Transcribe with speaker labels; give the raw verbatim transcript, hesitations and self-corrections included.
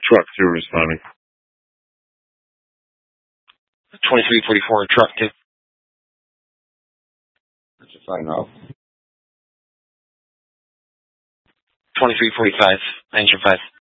Speaker 1: Truck two responding.
Speaker 2: twenty-three forty-four, truck two.
Speaker 3: That's a fine off.
Speaker 2: twenty-three forty-five, engine five.